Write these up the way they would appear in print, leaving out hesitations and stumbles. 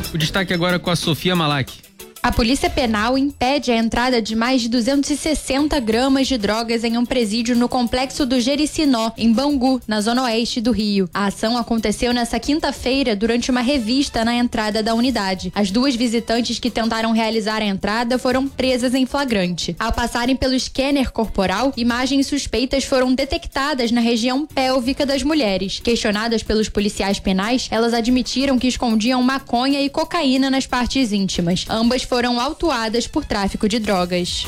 O destaque agora com a Sofia Malak. A Polícia Penal impede a entrada de mais de 260 gramas de drogas em um presídio no complexo do Jericinó, em Bangu, na zona oeste do Rio. A ação aconteceu nesta quinta-feira durante uma revista na entrada da unidade. As duas visitantes que tentaram realizar a entrada foram presas em flagrante. Ao passarem pelo scanner corporal, imagens suspeitas foram detectadas na região pélvica das mulheres. Questionadas pelos policiais penais, elas admitiram que escondiam maconha e cocaína nas partes íntimas. Ambas foram autuadas por tráfico de drogas.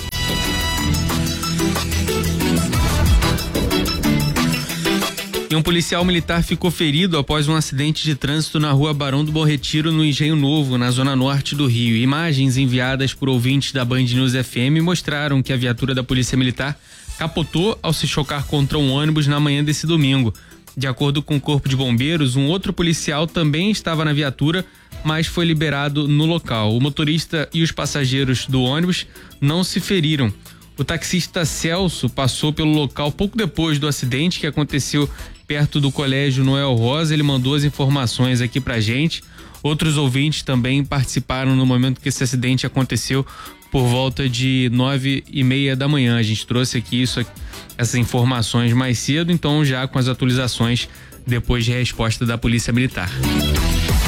E um policial militar ficou ferido após um acidente de trânsito na rua Barão do Bom Retiro, no Engenho Novo, na zona norte do Rio. Imagens enviadas por ouvintes da Band News FM mostraram que a viatura da Polícia Militar capotou ao se chocar contra um ônibus na manhã desse domingo. De acordo com o Corpo de Bombeiros, um outro policial também estava na viatura, mas foi liberado no local. O motorista e os passageiros do ônibus não se feriram. O taxista Celso passou pelo local pouco depois do acidente que aconteceu perto do Colégio Noel Rosa. Ele mandou as informações aqui pra gente. Outros ouvintes também participaram no momento que esse acidente aconteceu, por volta de 9:30 da manhã. A gente trouxe aqui essas informações mais cedo, então já com as atualizações depois de resposta da Polícia Militar.